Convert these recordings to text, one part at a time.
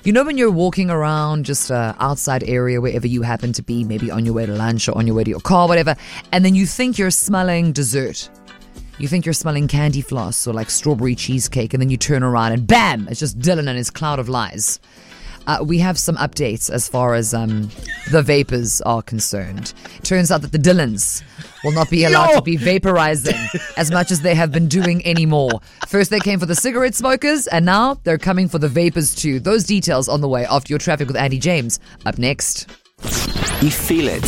You know when you're walking around just an outside area, wherever you happen to be, maybe on your way to lunch or on your way to your car, whatever, and then you think you're smelling dessert. You think you're smelling candy floss or like strawberry cheesecake, and then you turn around and bam, it's just Dylan and his cloud of lies. We have some updates as far as the vapors are concerned. Turns out that the Dylans will not be allowed to be vaporizing as much as they have been doing anymore. First they came for the cigarette smokers, and now they're coming for the vapors too. Those details on the way after your traffic with Andy James. Up next. You feel it,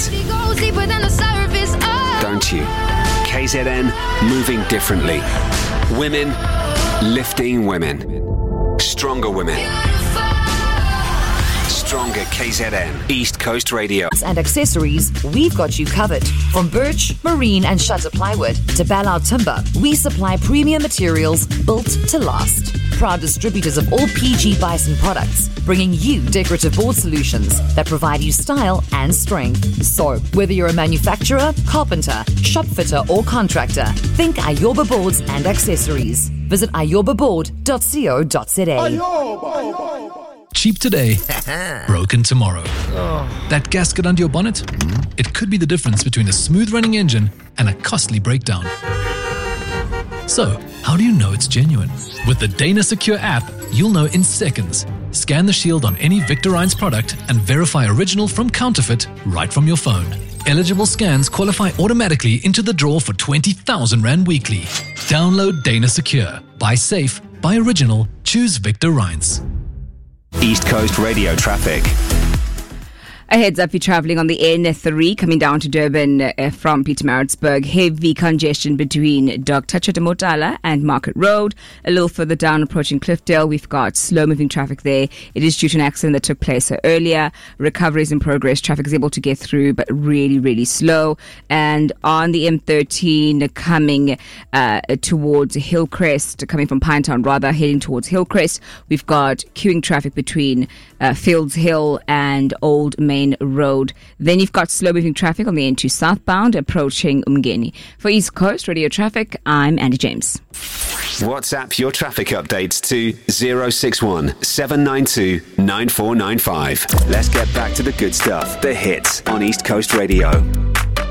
don't you? KZN, moving differently. Women, lifting women. Stronger women. Stronger KZN, East Coast Radio. And accessories, we've got you covered. From birch, marine and shutter plywood to Ballard timber, we supply premium materials built to last. Proud distributors of all PG Bison products, bringing you decorative board solutions that provide you style and strength. So, whether you're a manufacturer, carpenter, shop fitter or contractor, think Ayoba Boards and Accessories. Visit ayobaboard.co.za. Cheap today, broken tomorrow. That gasket under your bonnet? It could be the difference between a smooth running engine and a costly breakdown. So, how do you know it's genuine? With the Dana Secure app, you'll know in seconds. Scan the shield on any Victorines product and verify original from counterfeit right from your phone. Eligible scans qualify automatically into the draw for 20,000 Rand weekly. Download Dana Secure. Buy safe, buy original, choose Victorines. East Coast Radio traffic. A heads up, you're travelling on the N3 coming down to Durban from Pietermaritzburg. Heavy congestion between Dr. Chitamotala and Market Road. A little further down approaching Cliffdale, we've got slow-moving traffic there. It is due to an accident that took place earlier. Recovery is in progress. Traffic is able to get through, but really, really slow. And on the M13 coming towards Hillcrest, coming from Pinetown rather, heading towards Hillcrest, we've got queuing traffic between Fields Hill and Old Main Road. Then you've got slow-moving traffic on the N2 southbound approaching Umgeni. For East Coast Radio Traffic, I'm Andy James. WhatsApp your traffic updates to 061 792 9495. Let's get back to the good stuff. The hits on East Coast Radio.